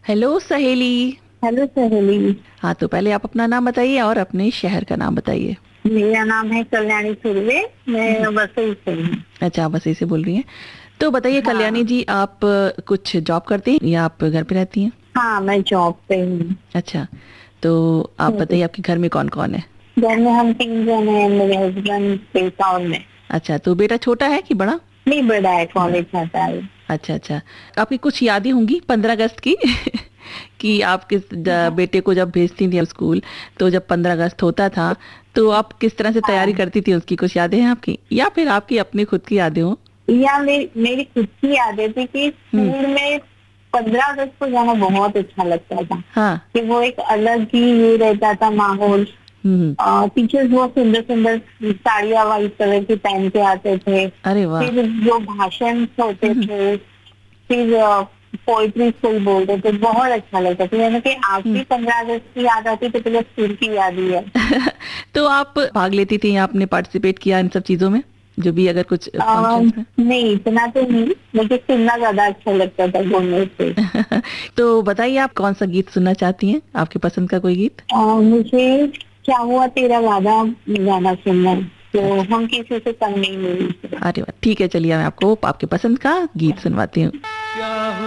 Hello सहेली। Hello सहेली। हाँ, तो पहले आप अपना नाम बताइए और अपने शहर का नाम बताइए। मेरा नाम है कल्याणी सुर्वे। मैं वसई से हूँ। अच्छा, आप बस ऐसे बोल रही हैं। तो बताइए कल्याणी हाँ। जी, आप कुछ जॉब करती हैं या आप घर पे रहती हैं? हाँ, मैं जॉब पे हूँ। अच्छा, तो आप बताइए आपके घर में कौन कौन है? घर में हम 3 जन हैं, मेरे हस्बैंड बेटा और मैं। अच्छा, तो बेटा छोटा है कि बड़ा? नहीं, बड़ा है, बड़ा। कॉलेज जाता है। अच्छा अच्छा। आपकी कुछ यादें होंगी 15 अगस्त की कि आप किस हाँ। बेटे को जब भेजती थी स्कूल, तो जब 15 अगस्त होता था तो आप किस तरह से तैयारी हाँ। करती थी, उसकी कुछ यादें हैं आपकी या फिर आपकी अपनी खुद की यादें हो? या मेरी खुद की आदत थी कि हम्म। स्कूल में 15 अगस्त को जाना बहुत अच्छा लगता था। हाँ। कि वो एक अलग ही ये रहता था माहौल। हम्म। टीचर्स बहुत सुंदर सुंदर साड़ियाँ व्हाइट कलर की पहन के आते थे। अरे वाह। फिर जो भाषण होते हम्म। थे, फिर पोइट्री कोई बोलते थे, बहुत अच्छा लगता था। यानी कि हम्म। आपकी 15 अगस्त की याद आती तो पहले स्कूल की याद ही है। तो आप भाग लेती थी या आपने पार्टिसिपेट किया इन सब चीजों में, जो भी अगर कुछ फंक्शंस में? नहीं, इतना तो नहीं, लेकिन सुनना ज्यादा अच्छा लगता था बोलने से। तो बताइए आप कौन सा गीत सुनना चाहती हैं, आपके पसंद का कोई गीत? मुझे क्या हुआ तेरा वादा गाना सुनना है, तो अच्छा। हम किसी से कम नहीं मिली। अरे वाह, ठीक है, चलिए मैं आपको आपके पसंद का गीत सुनवाती हूँ।